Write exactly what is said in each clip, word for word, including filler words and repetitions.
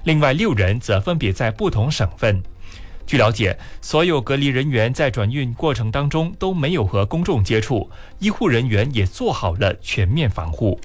另外六人则分别在不同省份。据了解，所有隔离人员在转运过程当中都没有和公众接触，医护人员也做好了全面防护。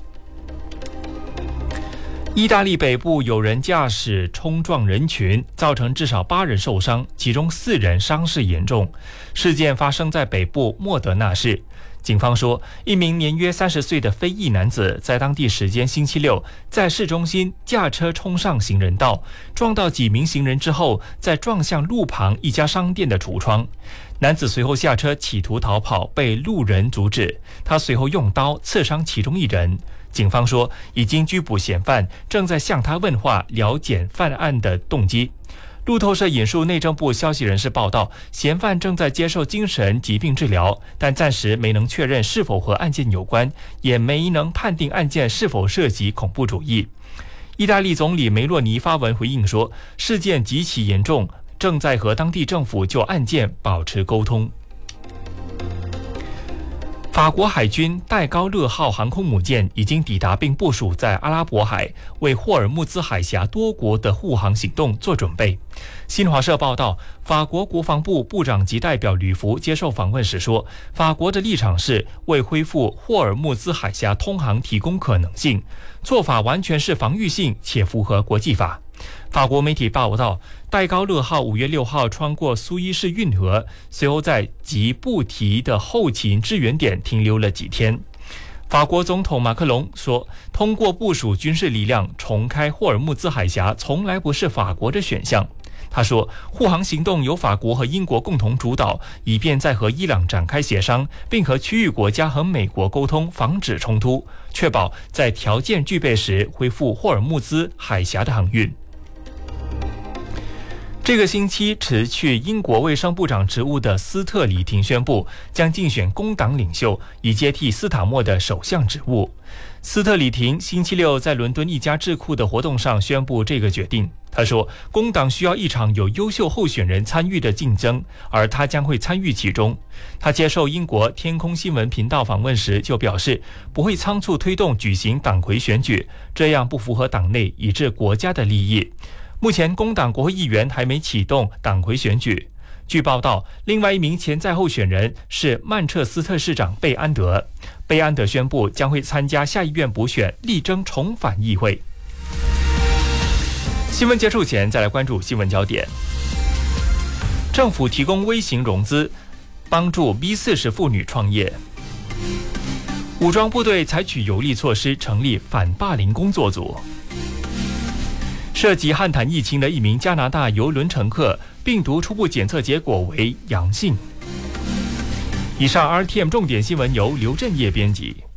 意大利北部有人驾驶冲撞人群，造成至少八人受伤，其中四人伤势严重。事件发生在北部莫德纳市。警方说，一名年约三十岁的非裔男子在当地时间星期六在市中心驾车冲上行人道，撞到几名行人之后，再撞向路旁一家商店的橱窗。男子随后下车企图逃跑，被路人阻止，他随后用刀刺伤其中一人。警方说，已经拘捕嫌犯，正在向他问话，了解犯案的动机。路透社引述内政部消息人士报道，嫌犯正在接受精神疾病治疗，但暂时没能确认是否和案件有关，也没能判定案件是否涉及恐怖主义。意大利总理梅洛尼发文回应说，事件极其严重，正在和当地政府就案件保持沟通。法国海军戴高乐号航空母舰已经抵达并部署在阿拉伯海，为霍尔木兹海峡多国的护航行动做准备。新华社报道，法国国防部部长级代表吕福接受访问时说，法国的立场是为恢复霍尔木兹海峡通航提供可能性，做法完全是防御性且符合国际法。法国媒体报道，戴高乐号五月六号穿过苏伊士运河，随后在吉布提的后勤支援点停留了几天。法国总统马克龙说，通过部署军事力量重开霍尔木兹海峡从来不是法国的选项。他说，护航行动由法国和英国共同主导，以便在和伊朗展开协商，并和区域国家和美国沟通，防止冲突，确保在条件具备时恢复霍尔木兹海峡的航运。这个星期辞去英国卫生部长职务的斯特里廷宣布，将竞选工党领袖，以接替斯塔默的首相职务。斯特里廷星期六在伦敦一家智库的活动上宣布这个决定。他说，工党需要一场有优秀候选人参与的竞争，而他将会参与其中。他接受英国天空新闻频道访问时就表示，不会仓促推动举行党魁选举，这样不符合党内以至国家的利益。目前工党国会议员还没启动党魁选举。据报道，另外一名潜在候选人是曼彻斯特市长贝安德。贝安德宣布将会参加下议院补选，力争重返议会。新闻结束前，再来关注新闻焦点。政府提供微型融资，帮助 B 四十妇女创业。武装部队采取有力措施，成立反霸凌工作组。涉及汉坦疫情的一名加拿大邮轮乘客，病毒初步检测结果为阳性。以上 R T M 重点新闻由刘振业编辑。